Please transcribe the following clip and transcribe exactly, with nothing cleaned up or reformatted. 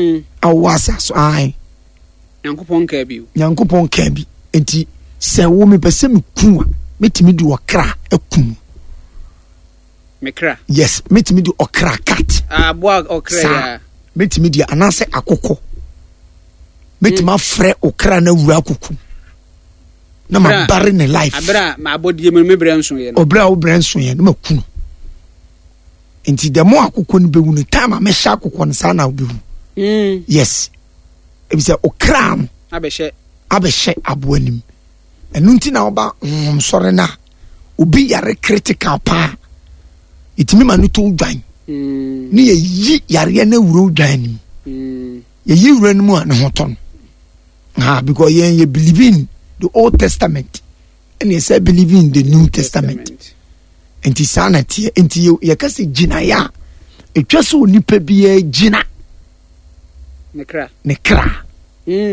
awasa so ai Nyankopon ka bi Nyankopon ka bi enti se wo me pese me ku a metimi di okra akum mekra yes metimi di okra cat ah boa okra ya metimi di anase akoko metimi afre okra na wura akuku na ma bare ne life abra ma abodie me mebra nso ye no obra wo bra nso ye na makunu enti de mo akoko no bewu no time a me sha akoko no sa na obewu mm yes ebi se okra no abehye abehye aboanim enu nti na oba mm sore na obi yare critical pa itimi ma no to dwan mm ni ye yi yare na wuro dwan nim mm ye yi wuro nim a ne hoton ah because ye ye believe in the Old Testament and ye say believe in the New Testament, Testament. Enti sana tie enti ye kase gina ya etwa so nipa bia gina nekra nekra mm